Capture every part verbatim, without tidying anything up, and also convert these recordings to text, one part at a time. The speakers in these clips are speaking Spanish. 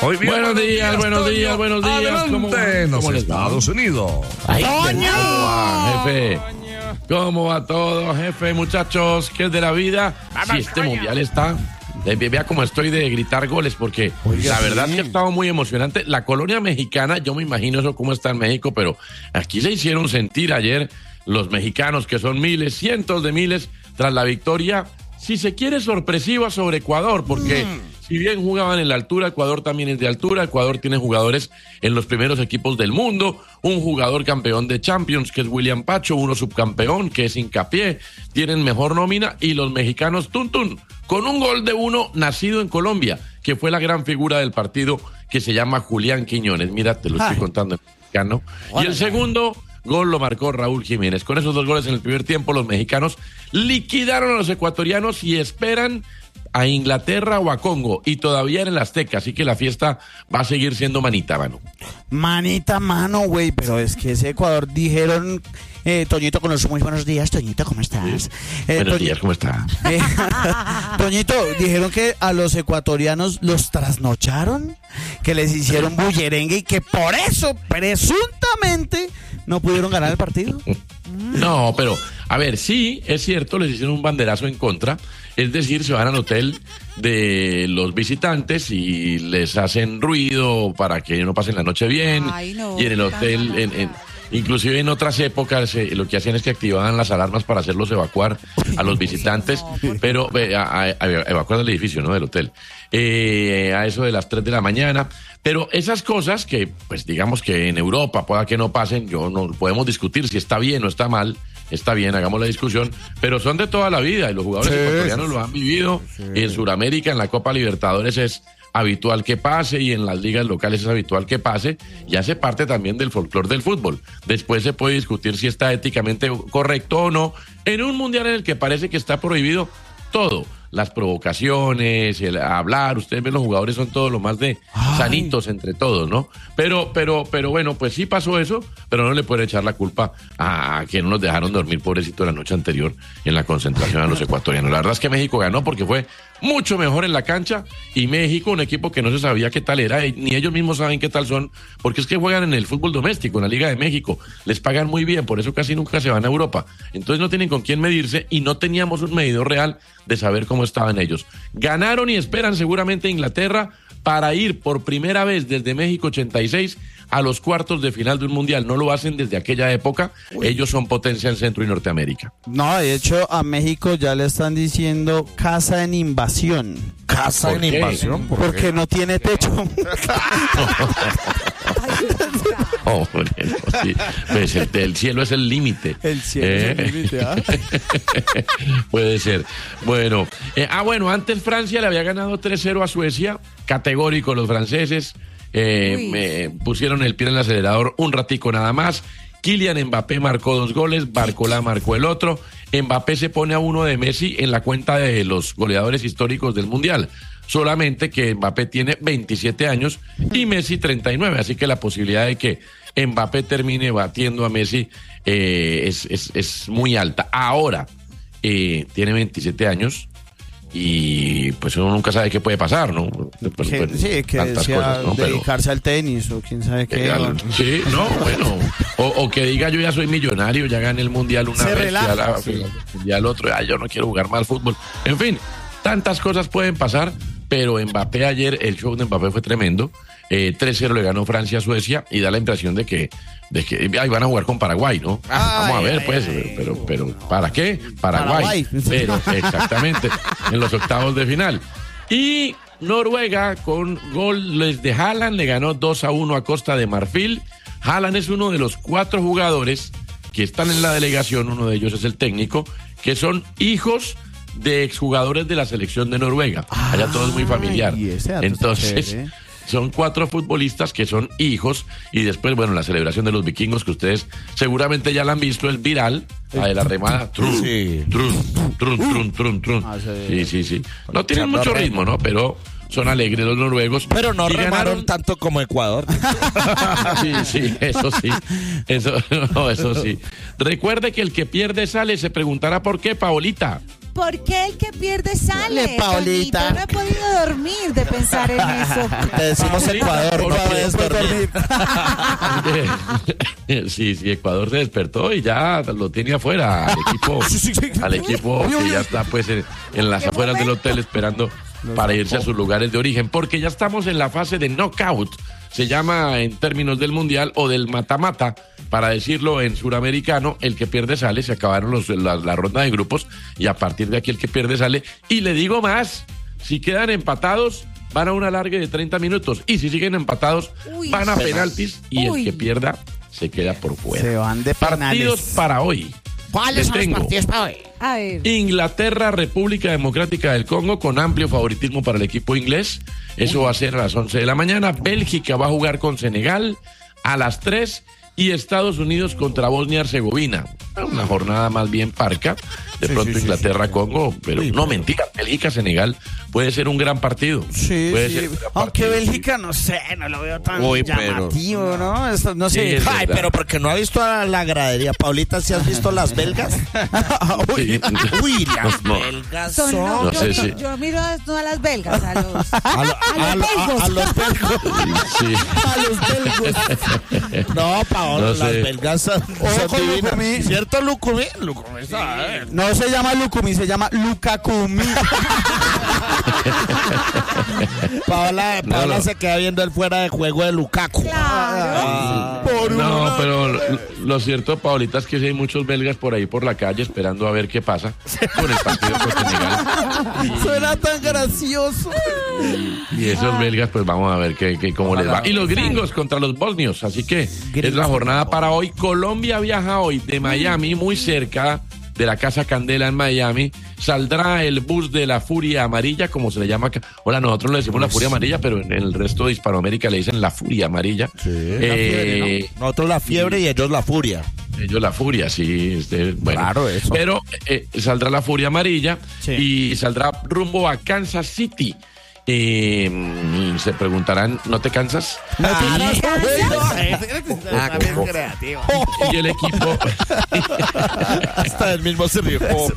Hoy buenos días, buenos días, buenos días. Adelante, ¿Cómo, ¿cómo les Estados va? Unidos. Ay, ¿cómo va, jefe? ¿Cómo va todo, jefe? Muchachos, ¿qué es de la vida? Si este mundial está... Eh, Vea cómo estoy de gritar goles, porque Oiga, la verdad sí. que ha estado muy emocionante. La colonia mexicana, yo me imagino eso cómo está en México, pero aquí se hicieron sentir ayer los mexicanos, que son miles, cientos de miles, tras la victoria, si se quiere, sorpresiva sobre Ecuador, porque mm. si bien jugaban en la altura, Ecuador también es de altura. Ecuador tiene jugadores en los primeros equipos del mundo, un jugador campeón de Champions, que es William Pacho, uno subcampeón, que es Hincapié, tienen mejor nómina, y los mexicanos, tun tun, con un gol de uno nacido en Colombia, que fue la gran figura del partido, que se llama Julián Quiñones. Mira, te lo estoy Ay. contando en mexicano. Y el segundo gol lo marcó Raúl Jiménez. Con esos dos goles en el primer tiempo, los mexicanos liquidaron a los ecuatorianos y esperan a Inglaterra o a Congo, y todavía en el Azteca, así que la fiesta va a seguir siendo manita, mano. Manita, mano, güey, pero es que ese Ecuador dijeron, eh, Toñito, con los muy buenos días, Toñito, ¿cómo estás? Eh, buenos Toñ... días, ¿cómo estás? Eh, Toñito, dijeron que a los ecuatorianos los trasnocharon, que les hicieron bullerengue y que por eso, presuntamente, no pudieron ganar el partido. No, pero, a ver, sí, es cierto, les hicieron un banderazo en contra, es decir, se van al hotel de los visitantes y les hacen ruido para que no pasen la noche bien. Ay, no, y en el hotel, en, en, inclusive en otras épocas, eh, lo que hacían es que activaban las alarmas para hacerlos evacuar a los visitantes, pero eh, a, a, a evacuar del edificio, no del hotel, eh, a eso de las tres de la mañana. Pero esas cosas que, pues digamos que en Europa pueda que no pasen, yo no podemos discutir si está bien o está mal. Está bien, hagamos la discusión, pero son de toda la vida y los jugadores sí, ecuatorianos sí, lo han vivido. Sí. En Sudamérica, en la Copa Libertadores es habitual que pase, y en las ligas locales es habitual que pase, y hace parte también del folclore del fútbol. Después se puede discutir si está éticamente correcto o no en un mundial en el que parece que está prohibido todo. Las provocaciones, el hablar, ustedes ven, los jugadores son todos lo más de Ay. sanitos entre todos, ¿no? Pero, pero, pero bueno, pues sí pasó eso, pero no le pueden echar la culpa a que no nos dejaron dormir, pobrecito, la noche anterior en la concentración a los ecuatorianos. La verdad es que México ganó porque fue mucho mejor en la cancha, y México, un equipo que no se sabía qué tal era, ni ellos mismos saben qué tal son, porque es que juegan en el fútbol doméstico, en la Liga de México, les pagan muy bien, por eso casi nunca se van a Europa, entonces no tienen con quién medirse, y no teníamos un medidor real de saber cómo estaban ellos. Ganaron y esperan seguramente a Inglaterra para ir por primera vez desde México ochenta y seis a los cuartos de final de un mundial. No lo hacen desde aquella época. Uy. Ellos son potencia en Centro y Norteamérica. No, de hecho a México ya le están diciendo casa en invasión. ¿Casa en invasión? ¿Por Porque qué? No tiene techo. Oh, bueno, sí. Pues el, el cielo es el límite. El cielo eh. es el límite, ¿ah? Puede ser. Bueno, eh, ah, bueno, antes Francia le había ganado tres cero a Suecia, categórico los franceses. Eh, me pusieron el pie en el acelerador un ratico nada más. Kylian Mbappé marcó dos goles, Barcola marcó el otro. Mbappé se pone a uno de Messi en la cuenta de los goleadores históricos del Mundial. Solamente que Mbappé tiene veintisiete años y Messi treinta y nueve, así que la posibilidad de que Mbappé termine batiendo a Messi eh, es, es, es muy alta. Ahora, eh, tiene veintisiete años. Y pues uno nunca sabe qué puede pasar, ¿no? Pues, que, pues, sí, que decía cosas, ¿no? dedicarse Pero, al tenis o quién sabe qué. Eh, al, sí, no, bueno. O, o que diga yo ya soy millonario, ya gané el mundial una Se vez, relaja, ya, la, sí. ya el otro, ya yo no quiero jugar más fútbol. En fin, tantas cosas pueden pasar, pero Mbappé ayer, el show de Mbappé fue tremendo. Eh, tres cero le ganó Francia a Suecia y da la impresión de que de que ahí van a jugar con Paraguay, ¿no? Ay, Vamos a ver, ay, pues, ay, pero, pero, pero, ¿para qué? Paraguay. Paraguay. Pero, exactamente, en los octavos de final. Y Noruega, con goles de Haaland, le ganó dos a uno a Costa de Marfil. Haaland es uno de los cuatro jugadores que están en la delegación, uno de ellos es el técnico, que son hijos de exjugadores de la selección de Noruega. Allá todo es muy familiar. Entonces, son cuatro futbolistas que son hijos, y después, bueno, la celebración de los vikingos, que ustedes seguramente ya la han visto, es viral, la de la remada, trun, sí. trun, trun, trun, trun, trun. Sí, sí, sí. No tienen mucho ritmo, ¿no? Pero son alegres los noruegos. Pero no remaron ganaron... tanto como Ecuador. Sí, sí, eso sí. Eso, no, eso sí. Recuerde que el que pierde sale, se preguntará por qué, Paolita. ¿Por qué el que pierde sale? Dale, Paulita. Toñito, no he podido dormir de pensar en eso. Te decimos Ecuador, no puedes dormir. Sí, sí, Ecuador se despertó y ya lo tiene afuera al equipo, al equipo que ya está pues en, en las afueras del hotel esperando para irse a sus lugares de origen, porque ya estamos en la fase de knockout, se llama en términos del mundial o del mata-mata, para decirlo en suramericano, el que pierde sale, se acabaron los, la, la ronda de grupos y a partir de aquí el que pierde sale, y le digo más, si quedan empatados van a un alargue de treinta minutos y si siguen empatados Uy, van a penaltis y Uy. el que pierda se queda por fuera. Se van de Partidos penales. para hoy. ¿Cuáles son los tengo. partidos para hoy? A ver. Inglaterra, República Democrática del Congo, con amplio favoritismo para el equipo inglés. Eso va a ser a las once de la mañana. Bélgica va a jugar con Senegal a las tres. Y Estados Unidos contra Bosnia-Herzegovina. Una jornada más bien parca. De Sí, pronto sí, sí, Inglaterra-Congo. Pero Uy, no, pero- mentira. Bélgica-Senegal puede ser un gran partido. Sí, puede sí. ser un gran Aunque partido, Bélgica, no sé, no lo veo tan Uy, pero- llamativo, ¿no? Esto, no Sí, sé. es Ay, verdad. pero porque no ha visto a la gradería. Paulita, ¿si has visto las belgas? Sí. Uy, las No, no. belgas Son, son... no, No yo, sé mi- si- yo miro a- no a las belgas, a los... A, lo- a, lo- a- a los belgos. Sí. A los belgos. No, Paola, No las sé. belgas son, Ojo, son divinas. Lucumí. ¿Cierto, Lucumí? Lucumí, ¿sabes? No se llama Lucumí, se llama Lucacumí. Paola, No, Paola no. se queda viendo el fuera de juego de Lukaku. Claro. Por No, una- pero lo, lo cierto, Paulita, es que sí hay muchos belgas por ahí por la calle esperando a ver qué pasa con el partido con Senegal. Suena tan gracioso. Y esos belgas, pues vamos a ver qué, qué- cómo les va. Y los gringos contra los bosnios. Así que es la jornada para hoy. Colombia viaja hoy de Miami, muy cerca de la Casa Candela en Miami. Saldrá el bus de la Furia Amarilla, como se le llama acá. Ahora nosotros le decimos la Furia Amarilla, pero en el resto de Hispanoamérica le dicen la Furia Amarilla. Eh, Nosotros la fiebre y ellos la furia. Ellos la Furia, sí. Este, bueno. Claro, eso. Pero eh, saldrá la Furia Amarilla Sí. y saldrá rumbo a Kansas City. Eh, y se preguntarán, ¿no te cansas? Ah, ¿cómo? Y el equipo, Hasta el mismo se rió.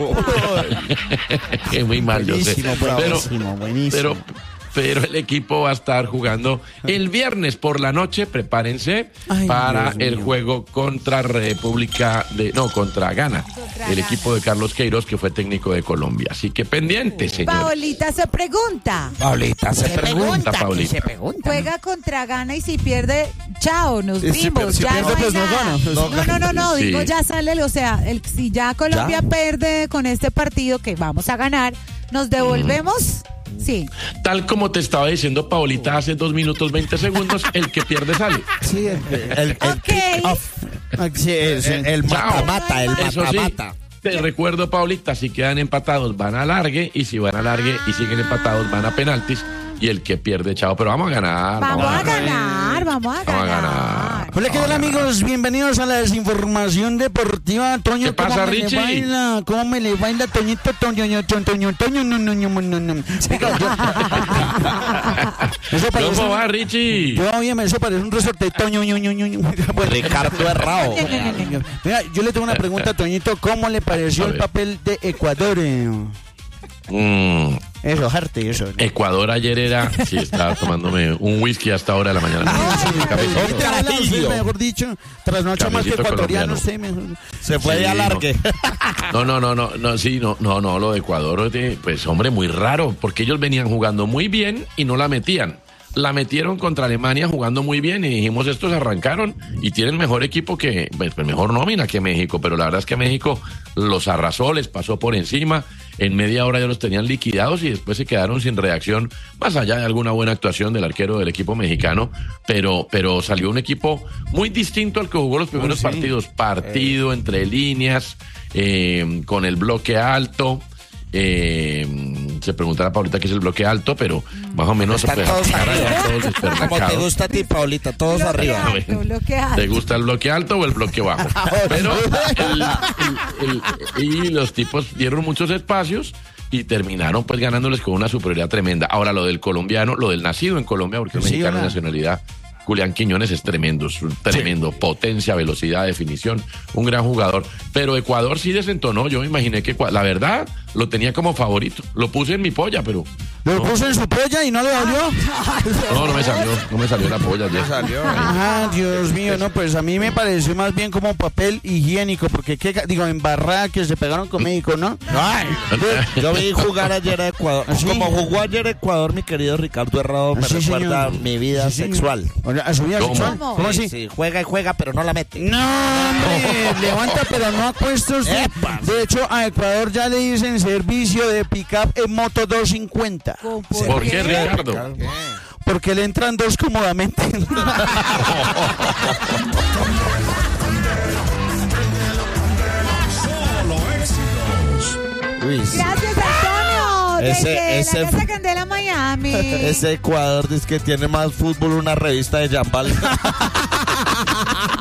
que muy mal, yo sé. Buenísimo, Pero, buenísimo, buenísimo. pero, pero el equipo va a estar jugando el viernes por la noche. Prepárense Ay, para Dios el mío. juego contra República de, no, contra Ghana, Contra el Ghana. equipo de Carlos Queiroz, que fue técnico de Colombia. Así que pendientes, señores. Paolita se pregunta. Paulita se pregunta, pregunta. Paulita. Se pregunta. Juega contra Ghana y si pierde, chao, nos Y si vimos. pier- si ya pierde, no hay pues no nada. gana. Pues No, no, no, no, Sí. digo ya sale, o sea, el, si ya Colombia ¿Ya? pierde con este partido que vamos a ganar, ¿nos devolvemos? Sí. Tal como te estaba diciendo Paulita hace dos minutos veinte segundos, el que pierde sale. Sí, el, El, el Ok. kick-off, ah, sí, el- el, el Chao. mata-mata, el Eso sí, mata-mata. te recuerdo, Paulita, si quedan empatados van a largue y si van a largue y siguen empatados van a penaltis y el que pierde, chao. Pero vamos a ganar. Vamos a ganar. ganar, vamos a Vamos a ganar. ganar. Hola, ¿qué tal, amigos? Bienvenidos a la desinformación deportiva. Toño, ¿Qué pasa, ¿cómo me Richie? le baila? ¿Cómo me le baila, Toñito? Toño, Toño, Toño, Toño, Toño, no, no, no, no, no. Venga, yo- Eso parece ¿Cómo un- va, Richie? Yo, bien, eso parece un resorte de Toño, ño, ño, ño, ño. Bueno, Ricardo Herrao. Venga, yo le tengo una pregunta a Toñito. ¿Cómo le pareció A el ver. papel de Ecuador? eh? Mm, Eso, arte, eso. Ecuador ayer era, sí, estaba tomándome un whisky hasta ahora de la mañana. Cafecito. Un carajillo. Mejor dicho, trasnocha más que Cafecito ecuatoriano, colombiano. usted mejor. Se fue Sí, de alargue. No, no, no, no, no, sí, no, no, no, lo de Ecuador, de- pues hombre, muy raro, porque ellos venían jugando muy bien y no la metían. La metieron contra Alemania jugando muy bien y dijimos, estos arrancaron y tienen mejor equipo que, pues, mejor nómina que México, pero la verdad es que México los arrasó, les pasó por encima, en media hora ya los tenían liquidados y después se quedaron sin reacción, más allá de alguna buena actuación del arquero del equipo mexicano, pero, pero salió un equipo muy distinto al que jugó los primeros sí. partidos, partido entre líneas, eh, con el bloque alto. Eh, se preguntará Paulita qué es el bloque alto, pero más o menos Están pues, todos ahora ya arriba. todos Como te despernacados. gusta a ti, Paulita, todos Bloque arriba. alto, bloque alto. ¿Te gusta el bloque alto o el bloque bajo? Pero el- el- el- y los tipos dieron muchos espacios y terminaron pues ganándoles con una superioridad tremenda. Ahora lo del colombiano, lo del nacido en Colombia, porque es Sí, mexicano de hola. nacionalidad, Julián Quiñones es tremendo, es un tremendo, potencia, velocidad, definición, un gran jugador. Pero Ecuador sí desentonó, yo me imaginé que, Ecua- la verdad, lo tenía como favorito. Lo puse en mi polla, pero Lo no, puso en su polla y no le dolió. no, no me salió, no me salió la polla. Me Ya. salió. Ah, Dios mío, no, pues a mí me pareció más bien como papel higiénico, porque qué, ca- digo, embarrada que se pegaron con médico, ¿no? Ay, yo vi jugar ayer a Ecuador. ¿Ah, sí? Como jugó ayer Ecuador, mi querido Ricardo Herrado, me Ah, sí, recuerda señor. mi vida Sí, señor. sexual. O sea, ¿a su vida ¿Cómo? sexual? ¿Cómo? ¿Cómo Sí, así? sí, juega y juega, pero no la mete. No, hombre, levanta pero no acuesta usted. Epa. De hecho, a Ecuador ya le dicen servicio de pick-up en moto doscientos cincuenta. ¿Por qué, Ricardo? Porque le entran dos cómodamente. Solo éxitos. Uy, sí. Gracias, Antonio. Ese- Desde ese- la Casa Candela, Miami. Ese Ecuador dice que tiene más fútbol una revista de Jambal.